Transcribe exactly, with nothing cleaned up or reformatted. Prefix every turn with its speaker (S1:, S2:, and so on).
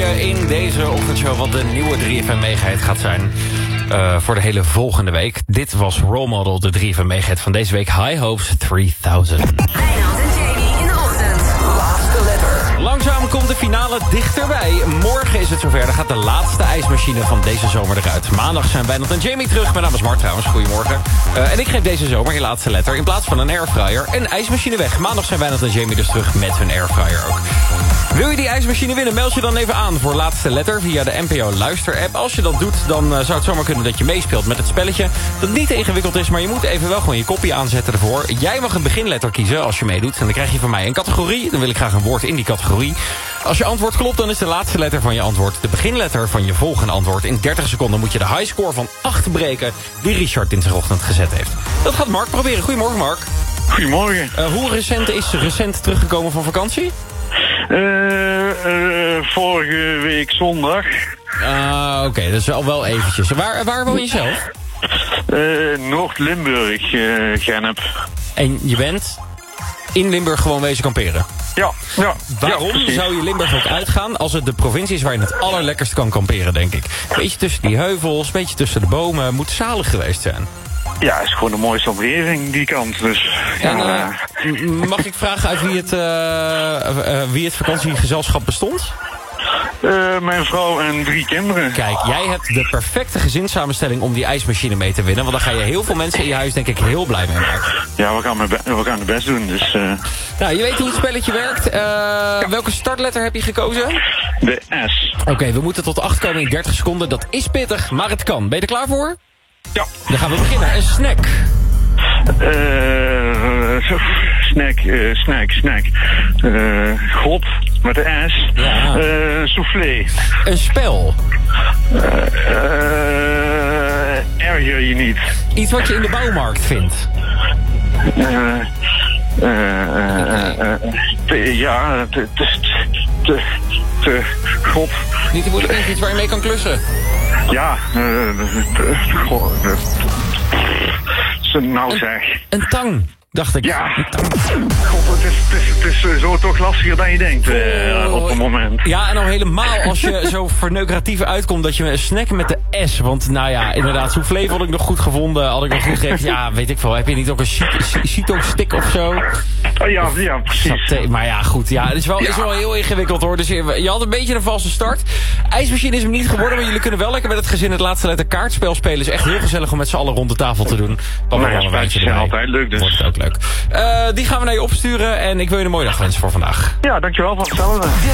S1: bespreken in deze ochtendshow wat de nieuwe drie F M Megahit gaat zijn. Uh, voor de hele volgende week. Dit was Role Model, de drie F M Megahit van deze week. High Hopes drieduizend.
S2: Wijnand en Jamie in de ochtend. Laatste letter.
S1: Langzaam komt de finale dichterbij. Morgen is het zover. Dan gaat de laatste ijsmachine van deze zomer eruit. Maandag zijn Wijnand en Jamie terug. Mijn naam is Mart trouwens. Goedemorgen. Uh, en ik geef deze zomer je laatste letter. In plaats van een airfryer een ijsmachine weg. Maandag zijn Wijnand en Jamie dus terug met hun airfryer ook. Wil je die ijsmachine winnen? Meld je dan even aan voor laatste letter via de N P O Luister-app. Als je dat doet, dan uh, zou het zomaar kunnen dat je meespeelt met het spelletje. Dat niet te ingewikkeld is, maar je moet even wel gewoon je kopie aanzetten ervoor. Jij mag een beginletter kiezen als je meedoet. En dan krijg je van mij een categorie. Dan wil ik graag een woord in die categorie. Als je antwoord klopt, dan is de laatste letter van je antwoord de beginletter van je volgende antwoord. In dertig seconden moet je de highscore van acht breken die Richard dinsdagochtend gezet heeft. Dat gaat Mark proberen. Goedemorgen, Mark.
S3: Goedemorgen.
S1: Uh, hoe recent is recent teruggekomen van vakantie?
S3: Uh, uh, vorige week zondag.
S1: Ah, oké, okay, dat is al wel eventjes. Waar, waar woon je zelf?
S3: Uh, Noord-Limburg, uh, Gennep.
S1: En je bent in Limburg gewoon wezen kamperen?
S3: Ja, ja.
S1: Waarom
S3: ja,
S1: zou je Limburg ook uitgaan als het de provincie is waar je het allerlekkerst kan kamperen, denk ik? Beetje tussen die heuvels, beetje tussen de bomen, moet zalig geweest zijn.
S3: Ja, het is gewoon de mooiste omgeving, die kant. Dus,
S1: en,
S3: ja,
S1: uh, mag ik vragen uit wie het, uh, uh, wie het vakantiegezelschap bestond?
S3: Uh, mijn vrouw en drie kinderen.
S1: Kijk, jij hebt de perfecte gezinssamenstelling om die ijsmachine mee te winnen. Want dan ga je heel veel mensen in je huis denk ik heel blij mee maken.
S3: Ja, we gaan, mijn be- we gaan het best doen. Dus, uh...
S1: Nou, je weet hoe het spelletje werkt. Uh, ja. Welke startletter heb je gekozen?
S3: De S.
S1: Oké, okay, we moeten tot acht komen in dertig seconden. Dat is pittig, maar het kan. Ben je er klaar voor?
S3: Ja.
S1: Dan gaan we beginnen. Een snack.
S3: Uh, snack, uh, snack, snack. Uh, God, met de S.
S1: Ja.
S3: Uh, soufflé.
S1: Een spel.
S3: Uh, uh, erger je niet.
S1: Iets wat je in de bouwmarkt vindt.
S3: Uh, uh, uh, uh, uh, ja, te, te, te, te, God.
S1: Niet te moeilijk, iets waar je mee kan klussen.
S3: Ja, uh, God. Uh, nou zeg.
S1: Een tang, dacht ik.
S3: Ja, God, het is, het, is, het is zo toch lastiger dan je denkt uh, op het moment.
S1: Ja, en al helemaal als je zo verneukeratief uitkomt dat je een snack met de S. Want nou ja, inderdaad, soufflé had ik nog goed gevonden. Had ik nog goed gegeven. Ja, weet ik veel. Heb je niet ook een Cito-stick of zo?
S3: Oh, ja, ja, precies.
S1: Saté, maar ja, goed. Ja, het is wel, ja. is wel heel ingewikkeld hoor. Dus je, je had een beetje een valse start. IJsmachine is hem niet geworden, maar jullie kunnen wel lekker met het gezin het laatste letter kaartspel spelen. Is echt heel gezellig om met z'n allen rond de tafel te doen.
S3: Nou ja, spelletjes zijn altijd leuk, dus.
S1: Wordt het ook leuk. Uh, die gaan we naar je opsturen en ik wil je een mooie dag wensen voor vandaag.
S3: Ja, dankjewel voor hetzelfde.